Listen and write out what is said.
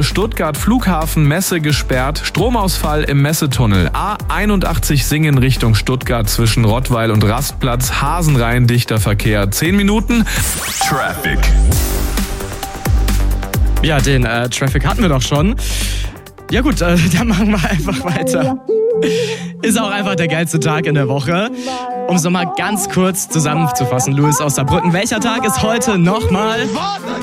Stuttgart Flughafen Messe gesperrt, Stromausfall im Messetunnel. A81 Singen Richtung Stuttgart zwischen Rottweil und Rastplatz, Hasenreihen dichter Verkehr. 10 Minuten. Traffic. Ja, den Traffic hatten wir doch schon. Ja gut, dann machen wir einfach weiter. Ist auch einfach der geilste Tag in der Woche. Um es nochmal ganz kurz zusammenzufassen, Louis aus Saarbrücken. Welcher Tag ist heute nochmal?